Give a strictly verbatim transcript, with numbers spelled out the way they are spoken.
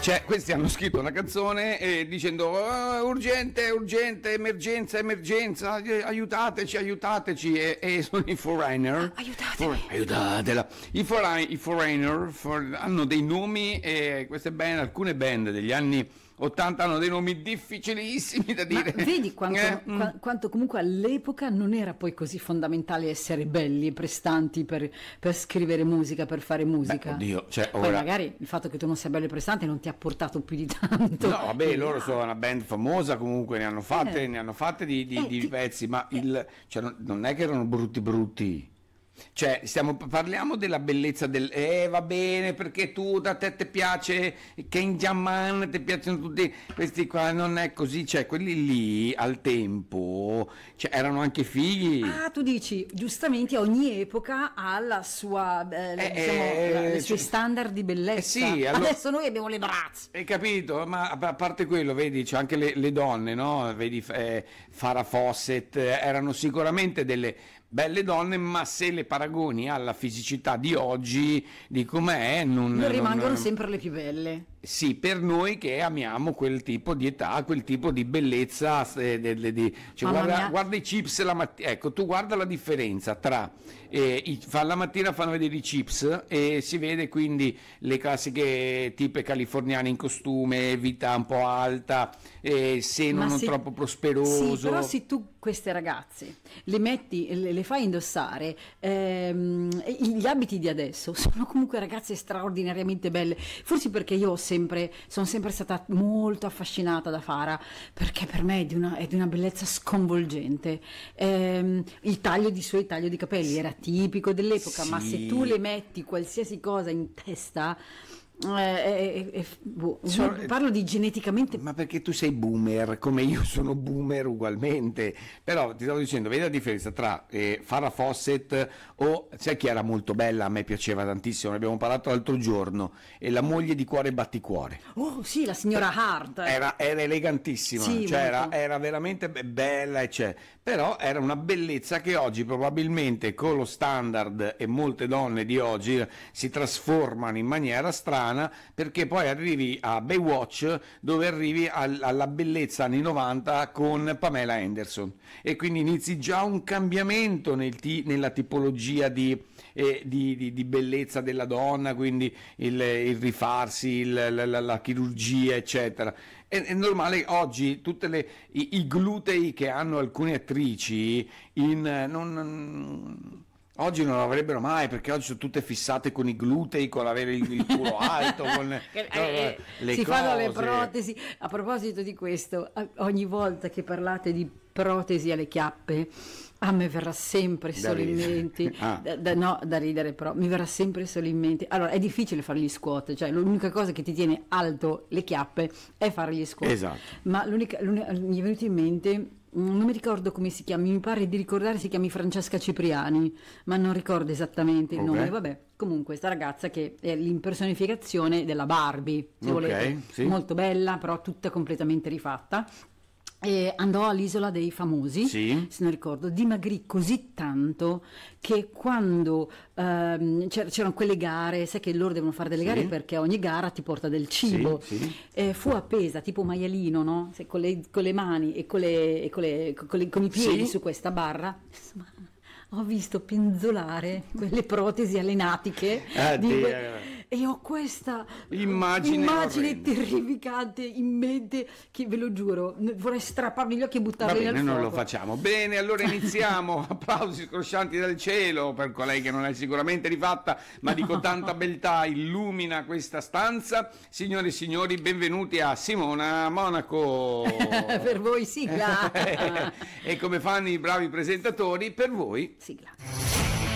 Cioè, questi hanno scritto una canzone eh, dicendo oh, urgente, urgente, emergenza, emergenza, eh, aiutateci, aiutateci, e, e sono i Foreigner. Aiutatemi. For, aiutatela. I, foreign, i Foreigner for, hanno dei nomi, e queste band, alcune band degli anni ottanta hanno dei nomi difficilissimi da dire. Ma vedi quanto, eh, qua, quanto comunque all'epoca non era poi così fondamentale essere belli e prestanti per, per scrivere musica, per fare musica. Beh, oddio, cioè, poi ora... magari il fatto che tu non sia bello e prestante non ti ha portato più di tanto. No, vabbè, e loro no. sono una band famosa, comunque ne hanno fatte, Eh. ne hanno fatte di, di, Eh, di ti- pezzi, ma il, cioè, non, non è che erano brutti brutti. Cioè, stiamo, parliamo della bellezza del eh va bene perché tu da te ti piace Ken Jaman, ti piacciono tutti questi qua, non è così, cioè quelli lì al tempo cioè, erano anche fighi. Ah, tu dici, giustamente ogni epoca ha la sua, eh, Eh, diciamo, eh, la- i suoi cioè- standard di bellezza. Eh sì, allora- Adesso noi abbiamo le brazze. Hai capito? Ma a parte quello, vedi, c'è anche le, le donne, no? Vedi eh, Farrah Fawcett, eh, erano sicuramente delle belle donne, ma se le paragoni alla fisicità di oggi, di com'è, non, Non rimangono non- sempre le più belle. Sì, per noi che amiamo quel tipo di età, quel tipo di bellezza, eh, de- de- di- cioè, Mamma guarda, mia. guarda i chips la mattina, ecco, tu guarda la differenza tra, eh, i- fa- la mattina fanno vedere i chips e si vede quindi le classiche tipe californiane in costume, vita un po' alta, eh, seno Ma non se- troppo prosperoso. Sì, però se tu queste ragazze le metti, le, le fai indossare, ehm, e gli abiti di adesso sono comunque ragazze straordinariamente belle, forse perché io ho sempre, sono sempre stata molto affascinata da Farah, perché per me è di una, è di una bellezza sconvolgente. Ehm, il taglio di suo taglio di capelli era tipico dell'epoca, ma se Sì. tu le metti qualsiasi cosa in testa, eh, eh, eh, boh, Sono- parlo di geneticamente. Ma perché tu sei boomer, come io sono boomer ugualmente, però ti stavo dicendo, vedi la differenza tra eh, Farrah Fawcett o, sai chi era molto bella, a me piaceva tantissimo, ne abbiamo parlato l'altro giorno, e la moglie di Cuore Batticuore. Oh sì, la signora Hart. Era, era elegantissima, Sì, cioè era, molto. era veramente be- bella, e c'è. Però era una bellezza che oggi probabilmente con lo standard, e molte donne di oggi si trasformano in maniera strana, perché poi arrivi a Baywatch dove arrivi al- alla bellezza anni novanta con Pamela Anderson, e quindi inizi già un cambiamento nel ti- nella tipologia di, eh, di, di- di bellezza della donna, quindi il, il rifarsi, il- la, la- la chirurgia, eccetera. È, è normale oggi tutti i, i glutei che hanno alcune attrici in, eh, non, non- oggi non lo avrebbero mai, perché oggi sono tutte fissate con i glutei, con avere il, il culo alto, con Eh, eh, le si cose. fanno le protesi. A proposito di questo, a- ogni volta che parlate di protesi alle chiappe, a me verrà sempre Da solo in ridere. mente, Ah. da- da- no, da ridere, però mi verrà sempre solo in mente. Allora, è difficile fare gli squat, cioè l'unica cosa che ti tiene alto le chiappe è fare gli squat. Esatto. Ma l'unica, l'unica- mi è venuto in mente, mm, non mi ricordo come si chiama, mi pare di ricordare si chiami Francesca Cipriani, ma non ricordo esattamente il Ok. nome. Vabbè, comunque sta ragazza che è l'impersonificazione della Barbie, se Ok, volete, sì. molto bella, però tutta completamente rifatta. E andò all'Isola dei Famosi, Sì. se non ricordo, dimagrì così tanto che quando ehm, c'er- c'erano quelle gare, sai che loro devono fare delle Sì. gare perché ogni gara ti porta del cibo, Sì, sì. eh, fu appesa tipo maialino, no? Se- con, le, con le mani e con, le, e con, le- con le- con i piedi Sì. su questa barra. Insomma, ho visto penzolare quelle protesi alenatiche Ah, di Dio. que- e ho questa Immagine immagine orrenda. terrificante in mente che ve lo giuro, n- vorrei strapparmi gli occhi e Va buttarli bene, nel non fuoco. lo facciamo. Bene, allora iniziamo. Applausi scroscianti dal cielo per colei che non è sicuramente rifatta, ma di tanta beltà illumina questa stanza. Signore e signori, benvenuti a Simona Monaco. Per voi sigla. E come fanno i bravi presentatori, per voi Sigla.